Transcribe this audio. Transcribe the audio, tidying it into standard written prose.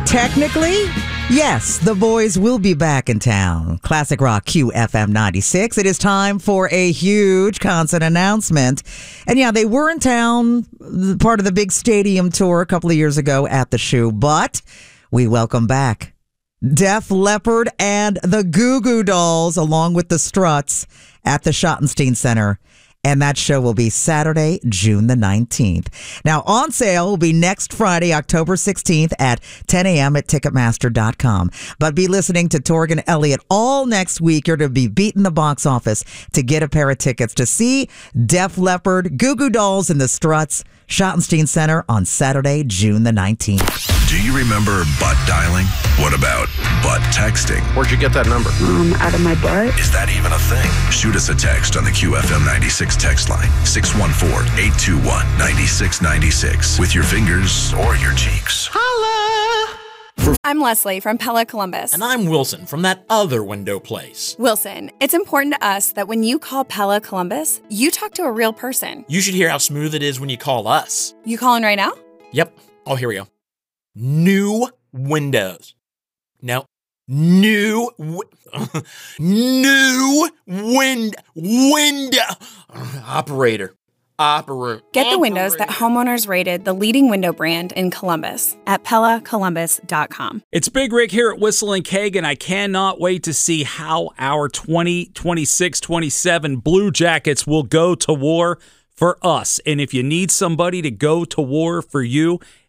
Technically, yes, the boys will be back in town. Classic Rock QFM 96. It is time for a huge concert announcement. And yeah, they were in town, part of the big stadium tour a couple of years ago at the Shoe, but we welcome back Def Leppard and the Goo Goo Dolls, along with the Struts, at the Schottenstein Center. And that show will be Saturday, June the 19th. Now, on sale will be next Friday, October 16th at 10 a.m. at Ticketmaster.com. But be listening to Torgan Elliott all next week. You're to be beating the box office to get a pair of tickets to see Def Leppard, Goo Goo Dolls, and the Struts, Schottenstein Center on Saturday, June the 19th. Do you remember butt dialing? What about butt texting? Where'd you get that number? Out of my butt. Is that even a thing? Shoot us a text on the QFM 96 text line, 614-821-9696, with your fingers or your cheeks. Holla! I'm Leslie from Pella Columbus. And I'm Wilson from that other window place. Wilson, it's important to us that when you call Pella Columbus, you talk to a real person. You should hear how smooth it is when you call us. You calling right now? Yep. Oh, here we go. New windows. No. New window. Operator. Get the windows that homeowners rated the leading window brand in Columbus at PellaColumbus.com. It's Big Rick here at Whistle and Keg, and I cannot wait to see how our 2026-27 Blue Jackets will go to war for us. And if you need somebody to go to war for you,